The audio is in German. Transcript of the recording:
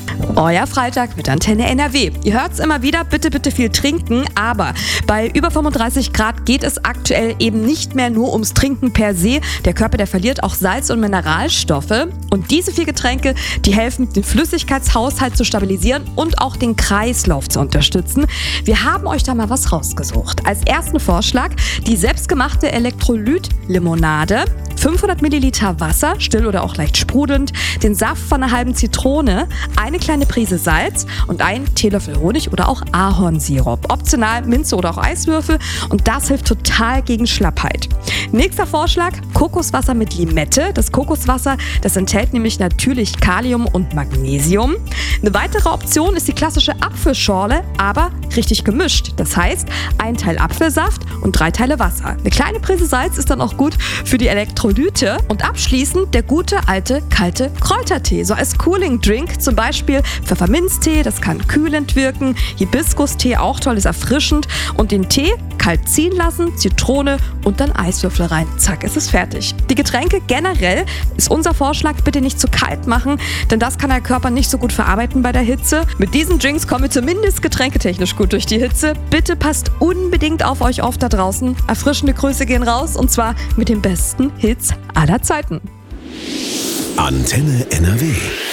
Euer Freitag mit Antenne NRW. Ihr hört es immer wieder, bitte, bitte viel trinken, aber bei über 35 Grad geht es aktuell eben nicht mehr nur ums Trinken per se. Der Körper, der verliert auch Salz- und Mineralstoffe und diese 4 Getränke, die helfen, den Flüssigkeitshaushalt zu stabilisieren und auch den Kreislauf zu unterstützen. Wir haben euch da mal was rausgesucht. Als ersten Vorschlag die selbstgemachte Elektrolyt-Limonade. 500 Milliliter Wasser, still oder auch leicht sprudelnd, den Saft von einer halben Zitrone, eine kleine Prise Salz und einen Teelöffel Honig oder auch Ahornsirup. Optional Minze oder auch Eiswürfel und das hilft total gegen Schlappheit. Nächster Vorschlag, Kokoswasser mit Limette. Das Kokoswasser, das enthält nämlich natürlich Kalium und Magnesium. Eine weitere Option ist die klassische Apfelschorle, aber richtig gemischt. Das heißt, 1 Teil Apfelsaft und 3 Teile Wasser. Eine kleine Prise Salz ist dann auch gut für die Elektrolyte. Und abschließend der gute alte kalte Kräutertee. So als Cooling Drink, zum Beispiel Pfefferminztee, das kann kühlend wirken. Hibiskus-Tee auch toll, ist erfrischend. Und den Tee kalt ziehen lassen, Zitrone und dann Eiswürfel rein. Zack, ist es fertig. Die Getränke generell ist unser Vorschlag, bitte nicht zu kalt machen, denn das kann der Körper nicht so gut verarbeiten bei der Hitze. Mit diesen Drinks kommen wir zumindest getränketechnisch gut durch die Hitze. Bitte passt unbedingt auf euch auf da draußen. Erfrischende Grüße gehen raus und zwar mit den besten Hits aller Zeiten. Antenne NRW.